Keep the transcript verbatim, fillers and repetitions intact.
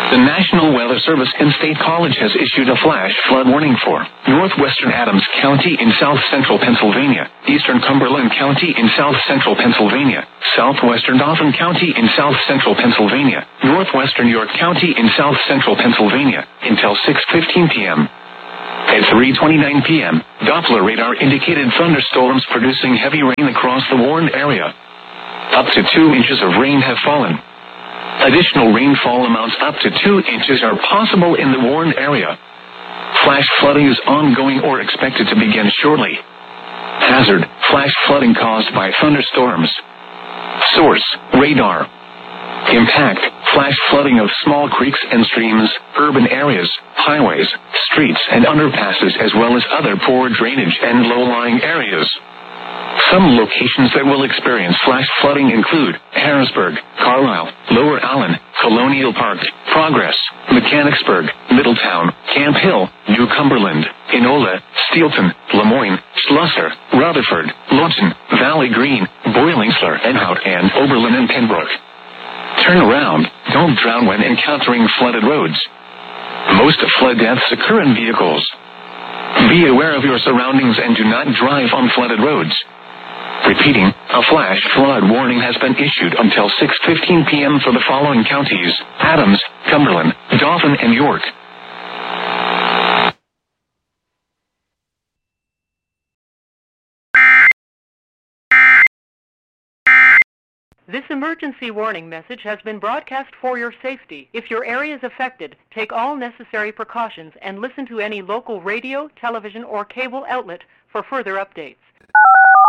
The National Weather Service and State College has issued a flash flood warning for northwestern Adams County in south-central Pennsylvania, eastern Cumberland County in south-central Pennsylvania, southwestern Dauphin County in south-central Pennsylvania, northwestern York County in south-central Pennsylvania, until six fifteen p.m. At three twenty-nine p.m., Doppler radar indicated thunderstorms producing heavy rain across the warned area. Up to two inches of rain have fallen. Additional rainfall amounts up to two inches are possible in the warned area. Flash flooding is ongoing or expected to begin shortly. Hazard: flash flooding caused by thunderstorms. Source: radar. Impact: flash flooding of small creeks and streams, urban areas, highways, streets and underpasses, as well as other poor drainage and low-lying areas. Some locations that will experience flash flooding include Harrisburg, Carlisle, Lower Allen, Colonial Park, Progress, Mechanicsburg, Middletown, Camp Hill, New Cumberland, Enola, Steelton, Lemoyne, Schlosser, Rutherford, Lawson, Valley Green, Boilingsler, Enhout, and Oberlin and Pembroke. Turn around. Don't drown when encountering flooded roads. Most flood deaths occur in vehicles. Be aware of your surroundings and do not drive on flooded roads. Repeating, a flash flood warning has been issued until six fifteen p.m. for the following counties: Adams, Cumberland, Dauphin, and York. This emergency warning message has been broadcast for your safety. If your area is affected, take all necessary precautions and listen to any local radio, television, or cable outlet for further updates.